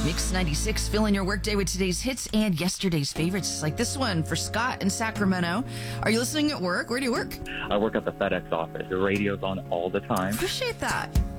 Mix 96, filling your workday with today's hits and yesterday's favorites, like this one for Scott in Sacramento. Are you listening at work? Where do you work? I work at the FedEx office. The radio's on all the time. Appreciate that.